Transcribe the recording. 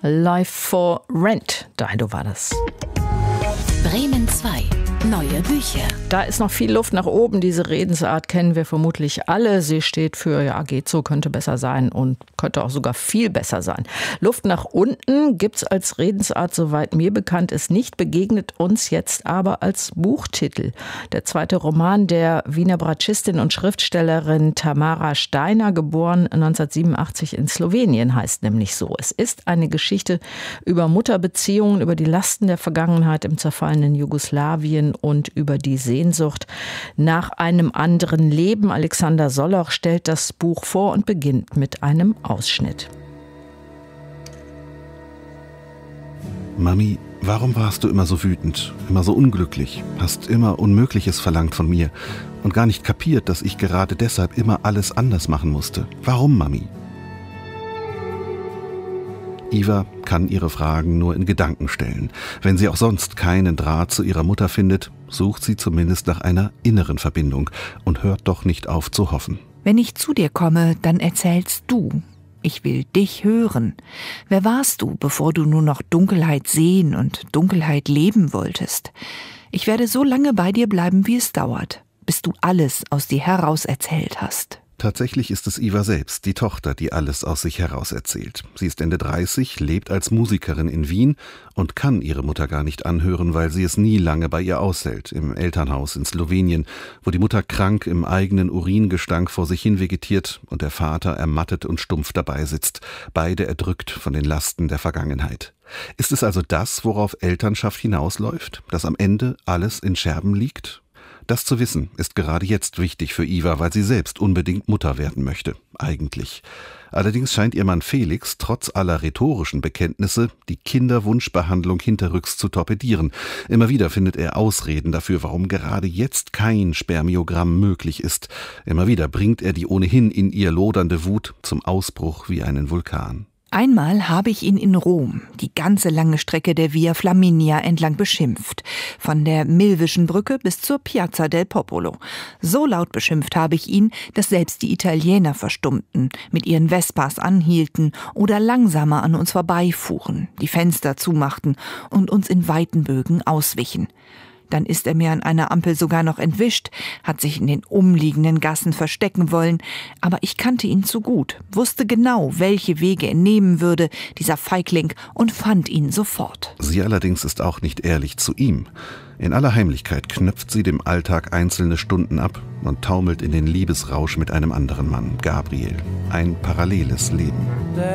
Life for Rent. Dido war das. Bremen 2. Neue Bücher. Da ist noch viel Luft nach oben. Diese Redensart kennen wir vermutlich alle. Sie steht für, ja, geht so, könnte besser sein und könnte auch sogar viel besser sein. Luft nach unten gibt's als Redensart, soweit mir bekannt ist, nicht, begegnet uns jetzt aber als Buchtitel. Der zweite Roman der Wiener Bratschistin und Schriftstellerin Tamara Steiner, geboren 1987 in Slowenien, heißt nämlich so. Es ist eine Geschichte über Mutterbeziehungen, über die Lasten der Vergangenheit im zerfallenen Jugoslawien und über die Sehnsucht nach einem anderen Leben. Alexander Solloch stellt das Buch vor und beginnt mit einem Ausschnitt. Mami, warum warst du immer so wütend, immer so unglücklich, hast immer Unmögliches verlangt von mir und gar nicht kapiert, dass ich gerade deshalb immer alles anders machen musste? Warum, Mami? Iva kann ihre Fragen nur in Gedanken stellen. Wenn sie auch sonst keinen Draht zu ihrer Mutter findet, sucht sie zumindest nach einer inneren Verbindung und hört doch nicht auf zu hoffen. Wenn ich zu dir komme, dann erzählst du. Ich will dich hören. Wer warst du, bevor du nur noch Dunkelheit sehen und Dunkelheit leben wolltest? Ich werde so lange bei dir bleiben, wie es dauert, bis du alles aus dir heraus erzählt hast. Tatsächlich ist es Iva selbst, die Tochter, die alles aus sich heraus erzählt. Sie ist Ende 30, lebt als Musikerin in Wien und kann ihre Mutter gar nicht anhören, weil sie es nie lange bei ihr aushält, im Elternhaus in Slowenien, wo die Mutter krank im eigenen Uringestank vor sich hin vegetiert und der Vater ermattet und stumpf dabei sitzt, beide erdrückt von den Lasten der Vergangenheit. Ist es also das, worauf Elternschaft hinausläuft, dass am Ende alles in Scherben liegt? Das zu wissen, ist gerade jetzt wichtig für Iva, weil sie selbst unbedingt Mutter werden möchte, eigentlich. Allerdings scheint ihr Mann Felix, trotz aller rhetorischen Bekenntnisse, die Kinderwunschbehandlung hinterrücks zu torpedieren. Immer wieder findet er Ausreden dafür, warum gerade jetzt kein Spermiogramm möglich ist. Immer wieder bringt er die ohnehin in ihr lodernde Wut zum Ausbruch wie einen Vulkan. Einmal habe ich ihn in Rom die ganze lange Strecke der Via Flaminia entlang beschimpft. Von der Milvischen Brücke bis zur Piazza del Popolo. So laut beschimpft habe ich ihn, dass selbst die Italiener verstummten, mit ihren Vespas anhielten oder langsamer an uns vorbeifuhren, die Fenster zumachten und uns in weiten Bögen auswichen. Dann ist er mir an einer Ampel sogar noch entwischt, hat sich in den umliegenden Gassen verstecken wollen. Aber ich kannte ihn zu gut, wusste genau, welche Wege er nehmen würde, dieser Feigling, und fand ihn sofort. Sie allerdings ist auch nicht ehrlich zu ihm. In aller Heimlichkeit knöpft sie dem Alltag einzelne Stunden ab und taumelt in den Liebesrausch mit einem anderen Mann, Gabriel. Ein paralleles Leben.